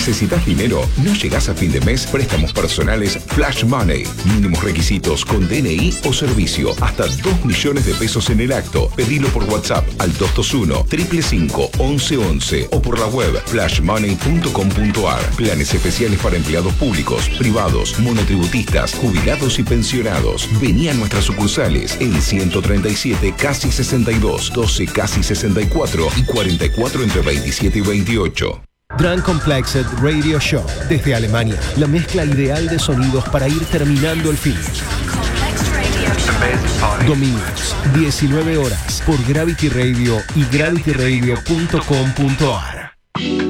¿Necesitas dinero? ¿No llegás a fin de mes? Préstamos personales Flash Money. Mínimos requisitos con DNI o servicio. Hasta 2 millones de pesos en el acto. Pedilo por WhatsApp al 221-555-1111 o por la web flashmoney.com.ar. Planes especiales para empleados públicos, privados, monotributistas, jubilados y pensionados. Vení a nuestras sucursales en 137 casi 62, 12 casi 64 y 44 entre 27 y 28. Drum Complexed Radio Show desde Alemania. La mezcla ideal de sonidos para ir terminando el fin. Domingos, 19 horas por Gravity Radio y gravityradio.com.ar.